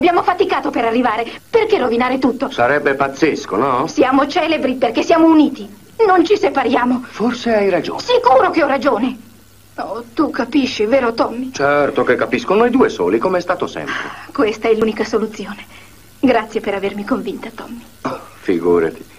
Abbiamo faticato per arrivare. Perché rovinare tutto? Sarebbe pazzesco, no? Siamo celebri perché siamo uniti. Non ci separiamo. Forse hai ragione. Sicuro che ho ragione. Oh, tu capisci, vero Tommy? Certo che capisco. Noi due soli, come è stato sempre. Questa è l'unica soluzione. Grazie per avermi convinta, Tommy. Oh, figurati.